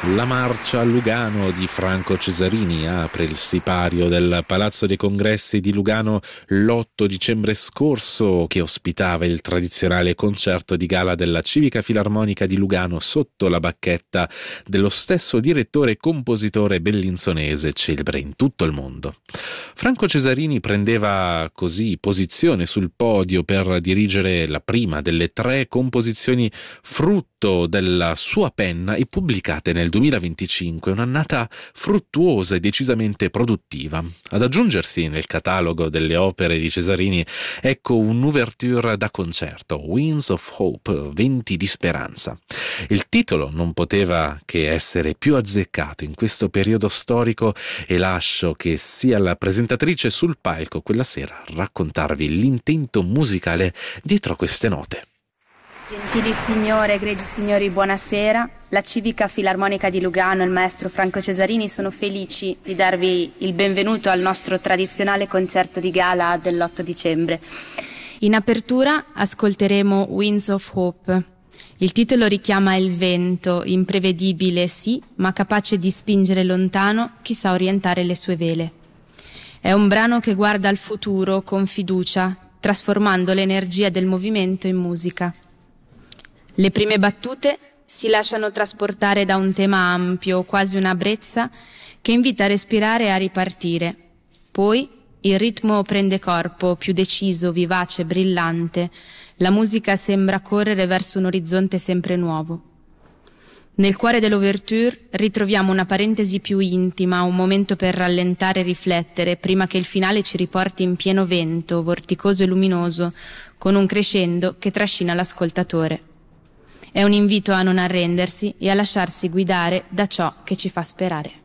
La marcia a Lugano di Franco Cesarini apre il sipario del Palazzo dei Congressi di Lugano l'8 dicembre scorso, che ospitava il tradizionale concerto di gala della Civica Filarmonica di Lugano sotto la bacchetta dello stesso direttore e compositore bellinzonese celebre in tutto il mondo. Franco Cesarini prendeva così posizione sul podio per dirigere la prima delle 3 composizioni frutto della sua penna e pubblicate nel 2025, un'annata fruttuosa e decisamente produttiva. Ad aggiungersi nel catalogo delle opere di Cesarini, ecco un'ouverture da concerto, Winds of Hope, Venti di Speranza. Il titolo non poteva che essere più azzeccato in questo periodo storico e lascio che sia la presentatrice sul palco quella sera a raccontarvi l'intento musicale dietro queste note. Gentili signore, egregi signori, buonasera. La Civica Filarmonica di Lugano e il maestro Franco Cesarini sono felici di darvi il benvenuto al nostro tradizionale concerto di gala dell'8 dicembre. In apertura ascolteremo Winds of Hope. Il titolo richiama il vento, imprevedibile sì, ma capace di spingere lontano chi sa orientare le sue vele. È un brano che guarda al futuro con fiducia, trasformando l'energia del movimento in musica. Le prime battute si lasciano trasportare da un tema ampio, quasi una brezza, che invita a respirare e a ripartire. Poi il ritmo prende corpo, più deciso, vivace, brillante. La musica sembra correre verso un orizzonte sempre nuovo. Nel cuore dell'ouverture ritroviamo una parentesi più intima, un momento per rallentare e riflettere, prima che il finale ci riporti in pieno vento, vorticoso e luminoso, con un crescendo che trascina l'ascoltatore. È un invito a non arrendersi e a lasciarsi guidare da ciò che ci fa sperare.